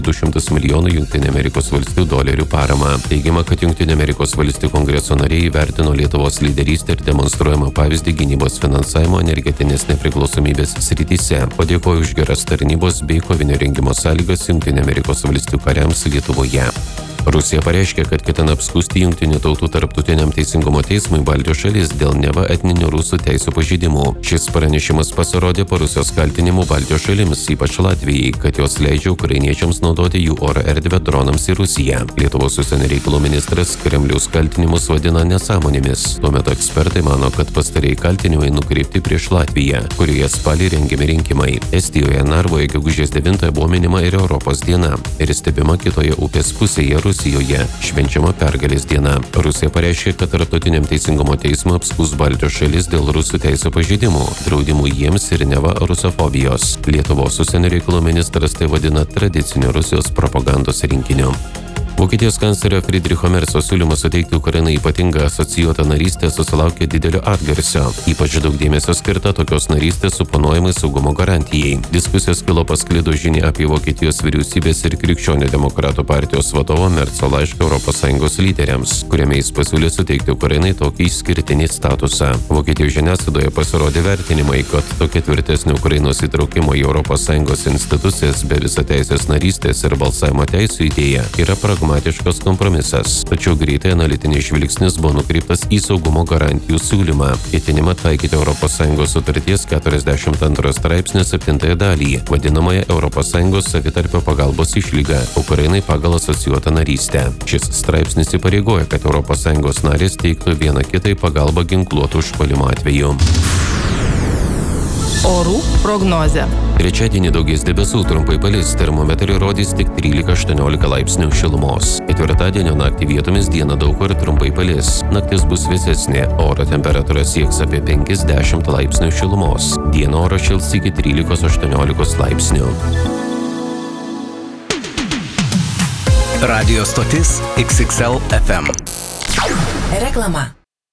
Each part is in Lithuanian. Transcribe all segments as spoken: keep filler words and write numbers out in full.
du šimtus milijonų Jungtinių Amerikos valstijų dolerių paramą. Teigiama, kad Jungtinių Amerikos valstijų kongreso nariai įvertino Lietuvos lyderystę ir demonstruojamą pavyzdį gynybos finansavimo energetinės nepriklausomybės srityse. Padėkojo už geras tarnybos bei kovinio rengimo sąlygas Jungtinių Amerikos valstijų kariams Lietuvoje. Rusija pareiškė, kad ketina apskųsti Jungtinių tautų tarptautiniam teisingumo teismui Baltijos šalis dėl neva etninių rusų teisų pažeidimų. Šis pranešimas pasirodė po Rusijos kaltinimų Baltijos šalims, ypač Latvijai, kad jos leidžia ukrainiečiams naudoti jų oro erdvę dronams į Rusiją. Lietuvos užsienio reikalų ministras Kremliaus kaltinimus vadina nesąmonėmis. Tuo metu ekspertai mano, kad pastarieji kaltinimai nukreipti prieš Latviją, kurioje spalį rengiami rinkimai. Estijoje Narvoje gegužės devintąją buvo minima ir Europos diena ir stebima kitoje upės pusėje Rusijoje švenčiama pergalės diena. Rusija pareiškė, kad tarptautiniam teisingumo teismui apskųs Baltijos šalis dėl rusų teisų pažeidimų, draudimų jiems ir neva rusofobijos. Lietuvos užsienio reikalų ministras tai vadina tradiciniu Rusijos propagandos rinkiniu. Vokietijos kanclerio Friedricho Merco siūlymas suteikti Ukrainai ypatingą asocijuotą narystę susilaukė didelio atgarsio. Ypač daug dėmesio skirta tokios narystės suponuojamai saugumo garantijai. Diskusijos kilo pasklidus žinia apie Vokietijos vyriausybės ir Krikščionių demokratų partijos vadovo Merco laišką Europos Sąjungos lyderiams, kuriame jis pasiūlė suteikti Ukrainai tokį išskirtinį statusą. Vokietijos žiniasklaidoje pasirodė vertinimai, kad tokia tvirtesnė Ukrainos įtraukimo į Europos Sąjungos institucijas be visateisės narystės ir balsavimo teisų idėja yra pragmatiška. Pragmatiškas kompromisas, tačiau greitai analitinis žvilgsnis buvo nukreiptas į saugumo garantijų siūlymą, ketinimą taikyti Europos Sąjungos sutarties keturiasdešimt antro straipsnio septintąją dalį, vadinamąją Europos Sąjungos savitarpio pagalbos išlygą Ukrainai pagal asocijuotą narystę. Šis straipsnis įpareigoja, kad Europos Sąjungos narės teiktų viena kitai pagalbą ginkluotų užpuolimo atveju. Orų prognozė. Trečiadienį daugės debesų, trumpai palis, termometrai rodys tik trylika aštuoniolika laipsnių šilumos. Ketvirtadienio naktį vietomis dieną daug kur trumpai palis. Naktis bus vėsesnė, oro temperatūra sieks apie penkis dešimt laipsnių šilumos. Dieną oras šils iki trylikos aštuoniolikos laipsnių. Radio stotis X X L F M. Reklama.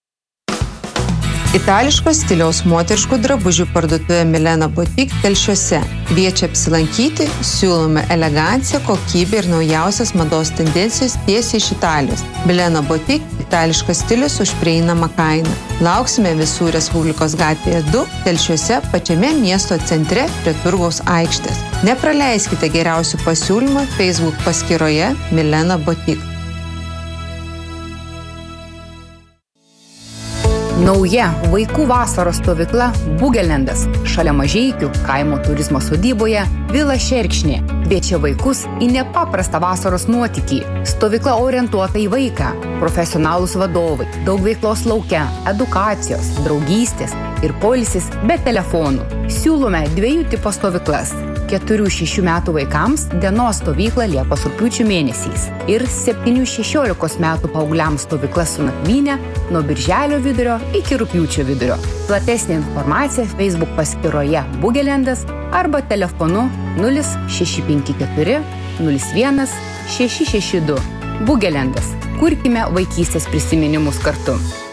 Itališkos stiliaus moteriškų drabužių parduotuvė Milena Boutique Telšiuose kviečia apsilankyti, siūlome eleganciją, kokybę ir naujausias mados tendencijas tiesiai iš Italijos. Milena Boutique – itališkas stilius už prieinamą kainą. Lauksime visų Respublikos gatvėje du, Telšiuose, pačiame miesto centre prie Turgaus aikštės. Nepraleiskite geriausių pasiūlymų Facebook paskyroje Milena Boutique. Nauja vaikų vasaros stovykla Bugelendas šalia Mažeikių kaimo turizmo sodyboje Vila Šerkšnė kviečia vaikus į nepaprastą vasaros nuotykį. Stovykla orientuota į vaiką, profesionalūs vadovai, daug veiklos lauke, edukacijos, draugystės ir poilsis be telefonų. Siūlome dviejų tipo stovyklas. keturių šešių metų vaikams dienos stovykla Liepos rugpjūčio mėnesiais ir septynių šešiolikos metų paaugliams stovykla su nakvyne nuo birželio vidurio iki rugpjūčio vidurio. Platesnė informacija Facebook paskyroje Bugelendas arba telefonu nulis šeši penki keturi nulis vienas šeši šeši du. Bugelendas. Kurkime vaikystės prisiminimus kartu.